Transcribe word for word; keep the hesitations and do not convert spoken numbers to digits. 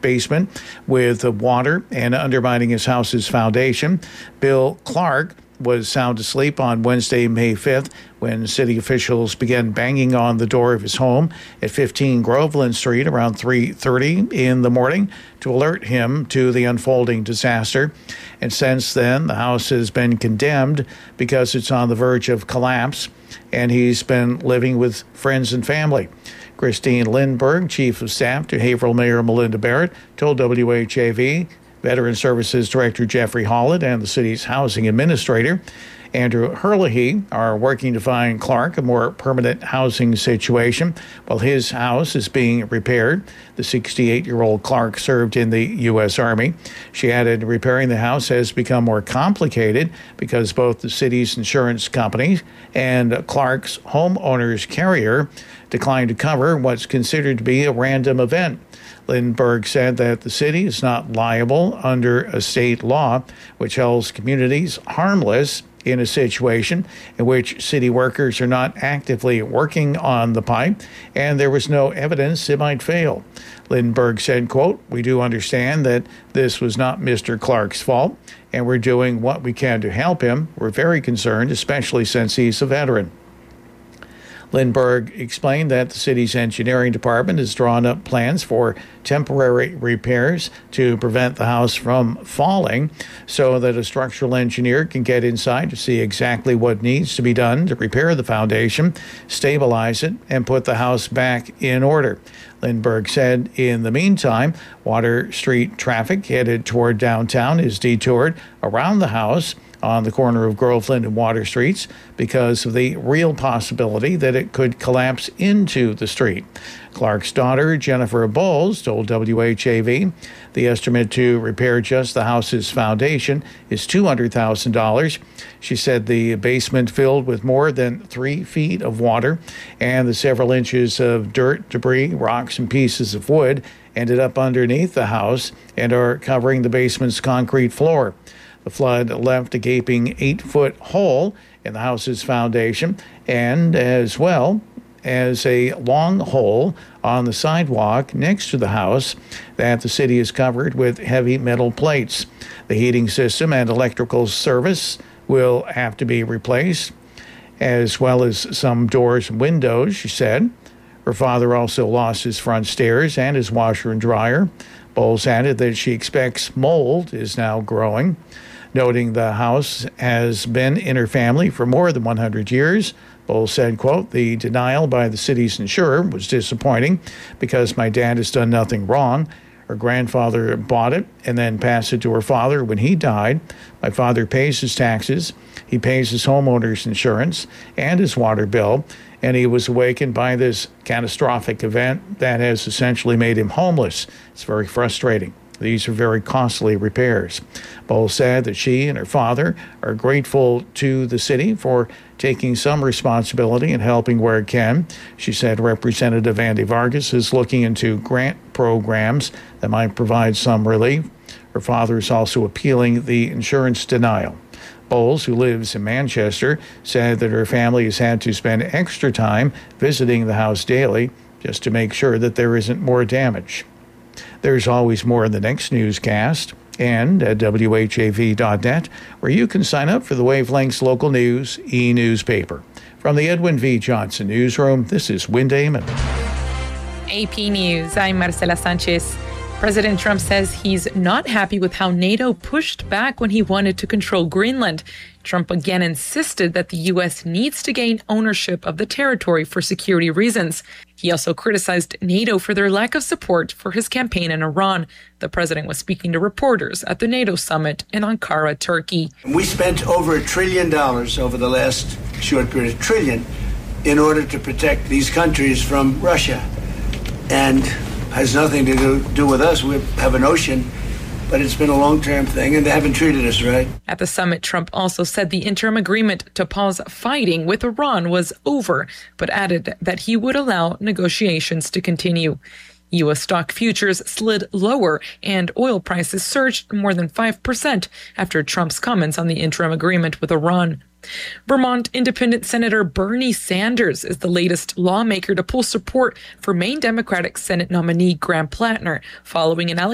basement with water and undermining his house's foundation. Bill Clark was sound asleep on Wednesday, May fifth, when city officials began banging on the door of his home at fifteen Groveland Street around three thirty in the morning to alert him to the unfolding disaster. And since then, the house has been condemned because it's on the verge of collapse, and he's been living with friends and family. Christine Lindberg, chief of staff to Haverhill Mayor Melinda Barrett, told W H A V Veteran Services Director Jeffrey Holland and the city's housing administrator, Andrew Herlihy, are working to find Clark a more permanent housing situation while his house is being repaired. The sixty-eight-year-old Clark served in the U S Army. She added, repairing the house has become more complicated because both the city's insurance company and Clark's homeowner's carrier declined to cover what's considered to be a random event. Lindberg said that the city is not liable under a state law which holds communities harmless in a situation in which city workers are not actively working on the pipe and there was no evidence it might fail. Lindberg said, quote, we do understand that this was not Mister Clark's fault and we're doing what we can to help him. We're very concerned, especially since he's a veteran. Lindberg explained that the city's engineering department has drawn up plans for temporary repairs to prevent the house from falling so that a structural engineer can get inside to see exactly what needs to be done to repair the foundation, stabilize it, and put the house back in order. Lindberg said, in the meantime, Water Street traffic headed toward downtown is detoured around the house on the corner of Groveland and Water Streets because of the real possibility that it could collapse into the street. Clark's daughter, Jennifer Bowles, told W H A V the estimate to repair just the house's foundation is two hundred thousand dollars. She said the basement filled with more than three feet of water and the several inches of dirt, debris, rocks, and pieces of wood ended up underneath the house and are covering the basement's concrete floor. The flood left a gaping eight-foot hole in the house's foundation and as well as a long hole on the sidewalk next to the house that the city has covered with heavy metal plates. The heating system and electrical service will have to be replaced, as well as some doors and windows, she said. Her father also lost his front stairs and his washer and dryer. Bowles added that she expects mold is now growing. Noting the house has been in her family for more than one hundred years, Bowles said, quote, the denial by the city's insurer was disappointing because my dad has done nothing wrong. Her grandfather bought it and then passed it to her father when he died. My father pays his taxes. He pays his homeowner's insurance and his water bill. And he was awakened by this catastrophic event that has essentially made him homeless. It's very frustrating. These are very costly repairs. Bowles said that she and her father are grateful to the city for taking some responsibility and helping where it can. She said Representative Andy Vargas is looking into grant programs that might provide some relief. Her father is also appealing the insurance denial. Bowles, who lives in Manchester, said that her family has had to spend extra time visiting the house daily just to make sure that there isn't more damage. There's always more in the next newscast and at W H A V dot net, where you can sign up for the Wavelength's local news e-newspaper. From the Edwin V. Johnson Newsroom, this is Win Damon. A P News, I'm Marcela Sanchez. President Trump says he's not happy with how NATO pushed back when he wanted to control Greenland. Trump again insisted that the U S needs to gain ownership of the territory for security reasons. He also criticized NATO for their lack of support for his campaign in Iran. The president was speaking to reporters at the NATO summit in Ankara, Turkey. We spent over a trillion dollars over the last short period, a trillion, in order to protect these countries from Russia. And has nothing to do, do with us. We have an ocean, but it's been a long-term thing, and they haven't treated us right. At the summit, Trump also said the interim agreement to pause fighting with Iran was over, but added that he would allow negotiations to continue. U S stock futures slid lower and oil prices surged more than five percent after Trump's comments on the interim agreement with Iran. Vermont Independent Senator Bernie Sanders is the latest lawmaker to pull support for Maine Democratic Senate nominee Graham Plattner following an allegation